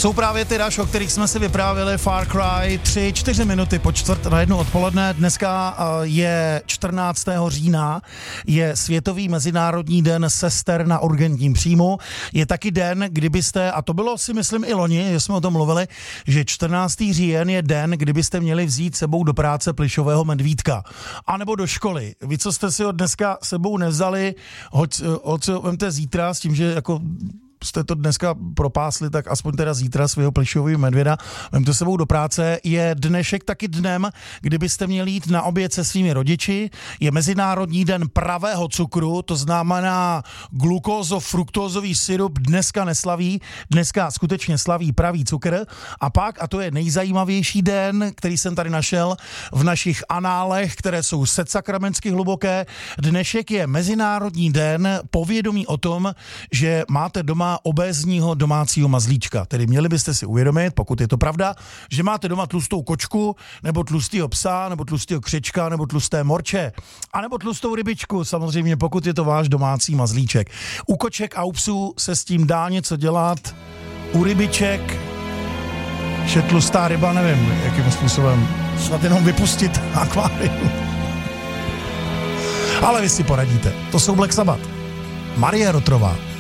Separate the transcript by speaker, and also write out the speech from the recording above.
Speaker 1: jsou právě ty Rush, o kterých jsme si vyprávěli, Far Cry, 3-4 minuty po 1:45 odpoledne. Dneska je 14. října, je Světový mezinárodní den sester na urgentním příjmu. Je taky den, kdybyste, a to bylo si myslím i loni, že jsme o tom mluvili, že 14. říjen je den, kdybyste měli vzít sebou do práce plyšového medvídka. A nebo do školy. Vy, co jste si ho dneska sebou nevzali, hoď ho vemte zítra s tím, že jako jste to dneska propásli, tak aspoň teda zítra svého plyšového medvěda vemte sebou do práce. Je dnešek taky dnem, kdybyste měli jít na oběd se svými rodiči. Je Mezinárodní den pravého cukru, to znamená glukózo-fruktózový syrup dneska neslaví, dneska skutečně slaví pravý cukr. A pak, a to je nejzajímavější den, který jsem tady našel v našich análech, které jsou setsakramentsky hluboké, dnešek je Mezinárodní den povědomí o tom, že máte doma obézního domácího mazlíčka. Tedy měli byste si uvědomit, pokud je to pravda, že máte doma tlustou kočku, nebo tlustýho psa, nebo tlustýho křečka, nebo tlusté morče, a nebo tlustou rybičku, samozřejmě, pokud je to váš domácí mazlíček. U koček a u psů se s tím dá něco dělat, u rybiček, že tlustá ryba, nevím, jakým způsobem, snad jenom vypustit akvárium. Ale vy si poradíte. To jsou Black Sabbath. Marie Rotrová.